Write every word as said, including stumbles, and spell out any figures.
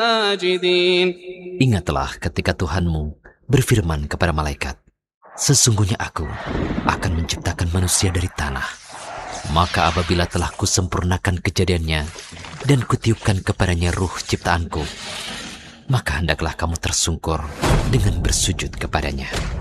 ساجدين. Ingatlah ketika Tuhanmu berfirman kepada malaikat, sesungguhnya aku akan menciptakan manusia dari tanah. Maka apabila telah kusempurnakan kejadiannya dan kutiupkan kepadanya ruh ciptaanku, maka hendaklah kamu tersungkur dengan bersujud kepadanya.